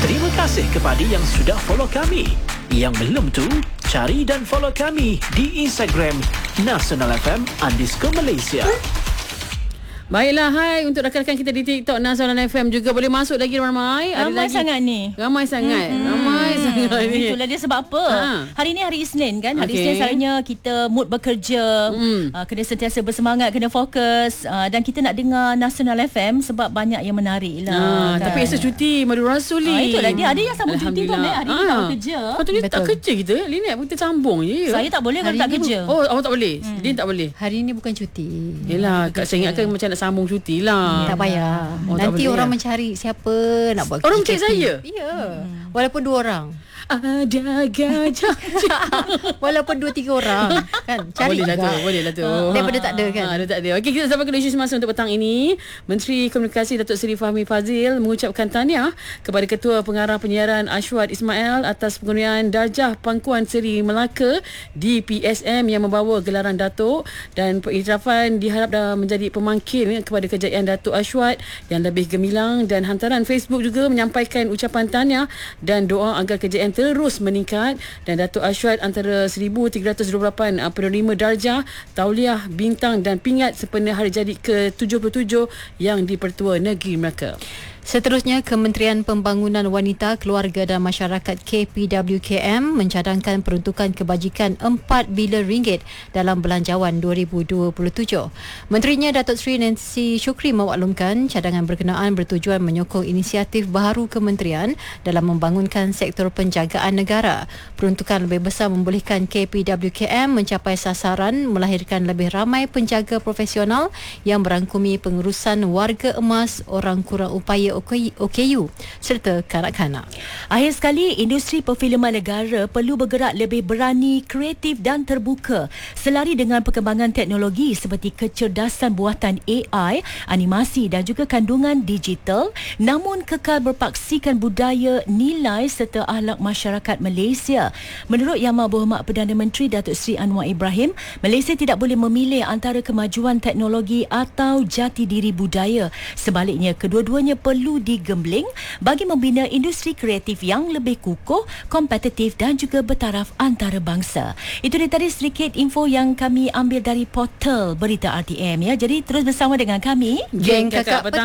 Terima kasih kepada yang sudah follow kami. Yang belum tu, cari dan follow kami di Instagram nasionalfm_Malaysia. Baiklah, hai untuk rakan-rakan kita di TikTok Nasional FM juga boleh masuk lagi ramai. Ramai sangat ni. Ramai sangat. Ramai sangat ni. Itulah dia sebab apa. Hari ni hari Isnin kan. Hari Isnin selalunya kita mood bekerja, kena sentiasa bersemangat, kena fokus, dan kita nak dengar Nasional FM sebab banyak yang menarik lah. Kan? Tapi esok cuti Madu Rasuli. Itulah dia. Ada yang sambung cuti tu hari ni tak bekerja. Patutnya tak kerja kita. Linet pun kita sambung je. Saya tak boleh kalau tak kerja. Oh, awak tak boleh. Din tak boleh. Hari ni bukan cuti. Yelah, Kak saya ingatkan macam nak sambung cuti lah. Tak payah. Nanti orang mencari siapa nak buat orang mencari saya? Ya. Walaupun 2 orang. Ada gajah. Walaupun 2-3 orang kan. Cari Boleh lah tu. Daripada tak ada kan. Tak ada. Okey, kita sampai ke isu semasa untuk petang ini. Menteri Komunikasi Datuk Seri Fahmi Fadzil mengucapkan tahniah kepada Ketua Pengarah Penyiaran Ashwad Ismail atas penggunaan darjah Pangkuan Seri Melaka di PSM yang membawa gelaran Datuk, dan pengiktirafan diharap dah menjadi pemangkin kepada kejayaan Datuk Ashwad yang lebih gemilang, dan hantaran Facebook juga menyampaikan ucapan tahniah dan doa agar kejayaan terus meningkat, dan Datuk Ashwad antara 1,328 penerima darjah, tauliah, bintang dan pingat sempena hari jadi ke-77 yang di-Pertua Negeri Melaka. Seterusnya, Kementerian Pembangunan Wanita, Keluarga dan Masyarakat KPWKM mencadangkan peruntukan kebajikan RM4 bilion dalam Belanjawan 2027. Menterinya Datuk Seri Nancy Shukri memaklumkan cadangan berkenaan bertujuan menyokong inisiatif baharu kementerian dalam membangunkan sektor penjagaan negara. Peruntukan lebih besar membolehkan KPWKM mencapai sasaran melahirkan lebih ramai penjaga profesional yang merangkumi pengurusan warga emas, orang kurang upaya OKU serta kanak-kanak. Akhir sekali, industri perfilman negara perlu bergerak lebih berani, kreatif dan terbuka selari dengan perkembangan teknologi seperti kecerdasan buatan AI, animasi dan juga kandungan digital, namun kekal berpaksikan budaya, nilai serta akhlak masyarakat Malaysia. Menurut Yang Berhormat Perdana Menteri Datuk Seri Anwar Ibrahim, Malaysia tidak boleh memilih antara kemajuan teknologi atau jati diri budaya. Sebaliknya, kedua-duanya perlu digembling bagi membina industri kreatif yang lebih kukuh, kompetitif dan juga bertaraf antarabangsa. Itu dia tadi sedikit info yang kami ambil dari portal Berita RTM ya. Jadi terus bersama dengan kami, Geng Kakak Petang.